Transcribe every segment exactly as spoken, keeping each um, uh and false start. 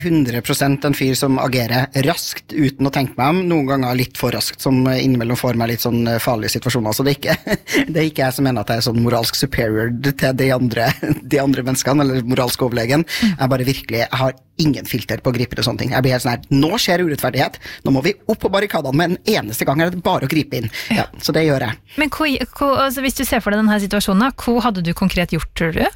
hundre prosent en fyr som agerer raskt uten å tenke meg om, noen ganger litt for raskt, som innimellom får meg litt sånn farlige situasjoner, så det er ikke, det er ikke jeg som mener at jeg er sånn moralsk superior til de andre, de andre menneskene, eller moralsk overlegen. Jeg bare virkelig, jeg har ingen filter på å gripe det og sånne ting. Jeg blir helt sånn her, nå skjer urettferdighet, nå må vi opp på barrikadene med en eneste gang, er det bare å gripe inn. Ja, så det gjør jeg. Men hva, hva, altså, hvis du ser for deg denne situasjonen, hva hadde du konkret gjort, tror du?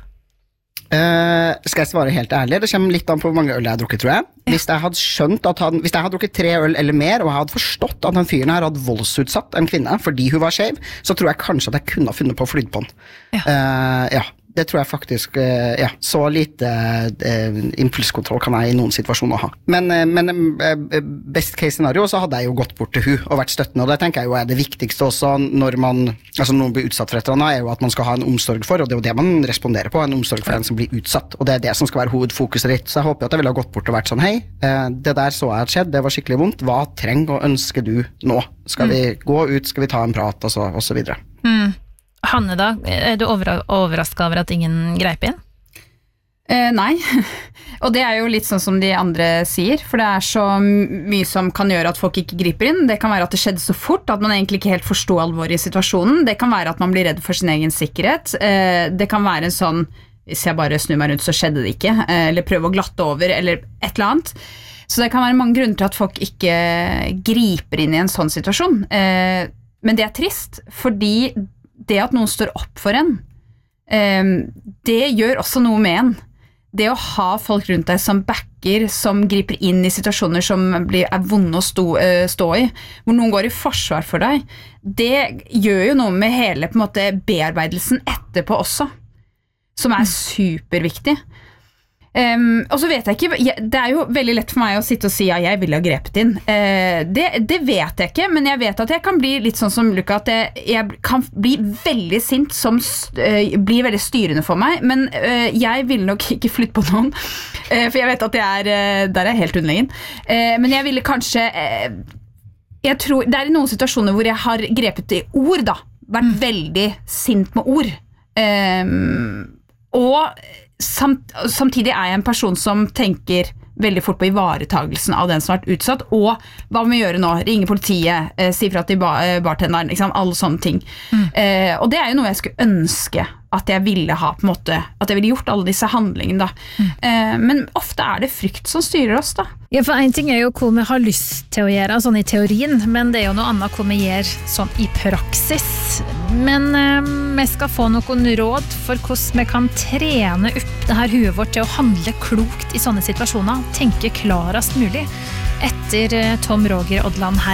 Uh, skal jeg svare helt ærlig? Det kommer litt an på hvor mange øl jeg har drukket, tror jeg. Hvis jeg hadde skjønt at han, hvis jeg hadde drukket tre øl eller mer, og jeg hadde forstått at den fyren her hadde voldsutsatt en kvinne fordi hun var skjev, så tror jeg kanskje at jeg kunne ha funnet på å flytte på den. Ja. Uh, ja. Det tror jeg faktisk, ja, så lite eh, impulskontroll kan jeg i noen situasjoner ha. Men, men eh, best case scenario så hadde jeg jo gått bort til hun og vært støttende, og det tenker jeg jo er det viktigste også når man, altså noen blir utsatt for et eller annet, er jo at man skal ha en omsorg for, og det er jo det man responderer på, en omsorg for den som blir utsatt, og det er det som skal være hovedfokuset ditt. Så jeg håper at jeg ville ha gått bort og vært sånn, hei, eh, det der så jeg har skjedd, det var skikkelig vondt, hva trenger og ønsker du nå? Skal vi mm. gå ut, skal vi ta en prat, og så, og så videre. Mm. Hanne da, er du over, overrasket over at ingen greip inn? Eh, nei, og det er jo litt sånn som de andre sier, for det er så mye som kan gjøre at folk ikke griper inn. Det kan være at det skjedde så fort, at man egentlig ikke helt forstår alvoret i situasjonen. Det kan være at man blir redd for sin egen sikkerhet. Eh, det kan være en sånn, hvis jeg bare snur meg rundt så skjedde det ikke, eh, eller prøve å glatte over, eller et eller annet. Så det kan være mange grunner til at folk ikke griper inn i en sånn situasjon. Eh, men det er trist, fordi det at noen står opp for en, um, det gjør også noe med en. Det å ha folk rundt deg som backer, som griper inn i situasjoner som blir, er vonde å stå, uh, stå i, hvor noen går i forsvar for deg, det gjør jo noe med hele på en måte, bearbeidelsen etterpå også, som er superviktig. Um, og så vet jeg ikke, det er jo veldig lett for meg å sitte og si ja, jeg ville ha grepet inn. Uh, det, det vet jeg ikke, men jeg vet at jeg kan bli litt sånn som Luca, at jeg, jeg kan bli veldig sint, som uh, blir veldig styrende for meg, men uh, jeg vil nok ikke flytte på noen, uh, for jeg vet at jeg er, uh, der er jeg helt underlegen. Uh, men jeg ville kanskje, uh, jeg tror, det er i noen situasjoner hvor jeg har grepet i ord da, vært mm. veldig sint med ord. Um, og Samt, samtidig er jeg en person som tenker veldig fort på ivaretagelsen av den som har vært utsatt, og hva må vi gjøre nå? Ringe politiet, eh, si fra til ba, eh, bartenderen, liksom, alle sånne ting. Mm. Eh, og det er jo noe jeg skulle ønske at jeg ville ha på en måte, at jeg ville gjort alle disse handlingene da. Mm. Eh, men ofte er det frykt som styrer oss da. Ja, for en ting er jo hva vi har lyst til å gjøre, sånn i teorien, men det er jo noe annet hva vi gjør sånn i praksis. Men eh, vi skal få noen råd for hvordan vi kan trene opp det her huet vårt til å handle klokt i sånne situasjoner, tenke klarast mulig, etter Tom Roger Odland her.